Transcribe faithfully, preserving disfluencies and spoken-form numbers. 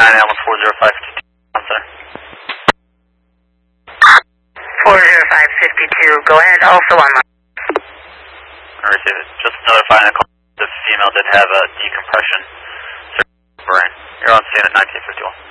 nine Allen four zero five fifty-two. Answer. four zero five fifty-two, go ahead, also online. I received it. Just notifying the call. The female did have a decompression brain. You're on scene at nineteen fifty-one.